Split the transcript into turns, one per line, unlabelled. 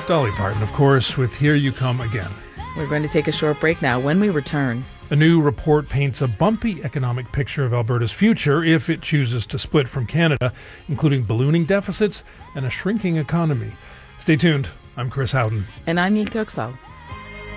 Dolly Parton, of course, with Here You Come Again.
We're going to take a short break now. When we return,
a new report paints a bumpy economic picture of Alberta's future if it chooses to split from Canada, including ballooning deficits and a shrinking economy. Stay tuned. I'm Chris Howden.
And I'm Neil Kirksall.